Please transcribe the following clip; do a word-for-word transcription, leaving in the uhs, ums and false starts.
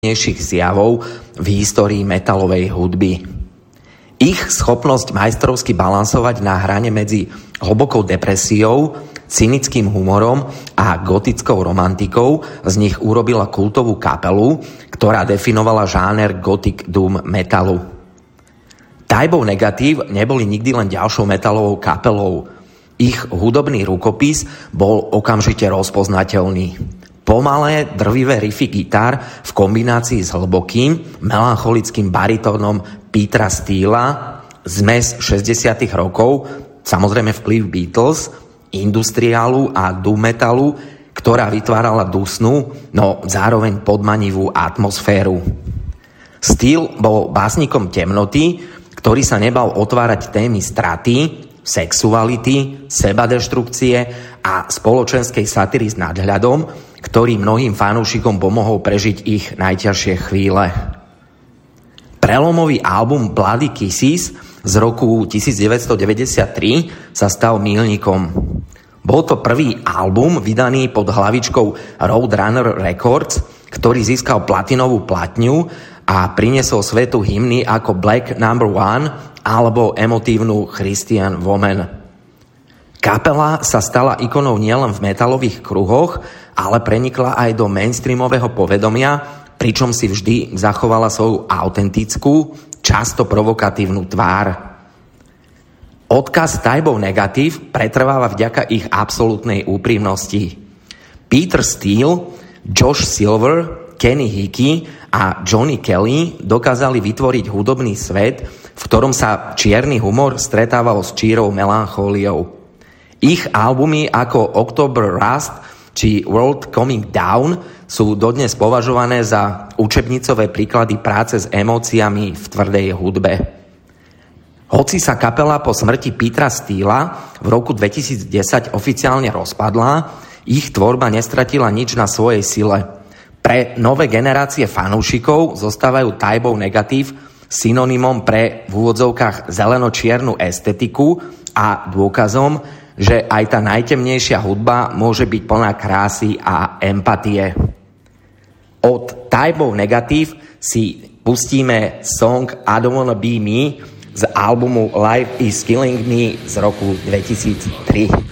zjavov v histórii metalovej hudby. Ich schopnosť majstrovsky balansovať na hrane medzi hlbokou depresiou, cynickým humorom a gotickou romantikou z nich urobila kultovú kapelu, ktorá definovala žáner gothic doom metalu. Type of Negative neboli nikdy len ďalšou metalovou kapelou. Ich hudobný rukopis bol okamžite rozpoznateľný. Pomalé, drvivé riffy gitár v kombinácii s hlbokým, melancholickým baritónom Petera Steela, zmes šesťdesiatych rokov, samozrejme vplyv Beatles, industriálu a doom metalu, ktorá vytvárala dusnú, no zároveň podmanivú atmosféru. Steel bol básnikom temnoty, ktorý sa nebal otvárať témy straty, sexuality, sebadeštrukcie a spoločenskej satíry s nadhľadom, ktorý mnohým fanúšikom pomohol prežiť ich najťažšie chvíle. Prelomový album Bloody Kisses z roku devätnásťstodeväťdesiattri sa stal míľnikom. Bol to prvý album vydaný pod hlavičkou Roadrunner Records, ktorý získal platinovú platňu a priniesol svetu hymny ako Black Number One alebo emotívnu Christian Woman. Kapela sa stala ikonou nielen v metalových kruhoch, ale prenikla aj do mainstreamového povedomia, pričom si vždy zachovala svoju autentickú, často provokatívnu tvár. Odkaz Type of Negative pretrváva vďaka ich absolútnej úprimnosti. Peter Steele, Josh Silver, Kenny Hickey a Johnny Kelly dokázali vytvoriť hudobný svet, v ktorom sa čierny humor stretával s čírou melanchóliou. Ich albumy ako October Rust či World Coming Down sú dodnes považované za učebnicové príklady práce s emóciami v tvrdej hudbe. Hoci sa kapela po smrti Petera Steela v roku dvetisícdesať oficiálne rozpadla, ich tvorba nestratila nič na svojej sile. Pre nové generácie fanúšikov zostávajú Type of Negative synonymom pre v úvodzovkách zeleno-čiernu estetiku a dôkazom, že aj tá najtemnejšia hudba môže byť plná krásy a empatie. Od Type of Negative si pustíme song I Don't Wanna Be Me z albumu Life is Killing Me z roku dvetisíctri.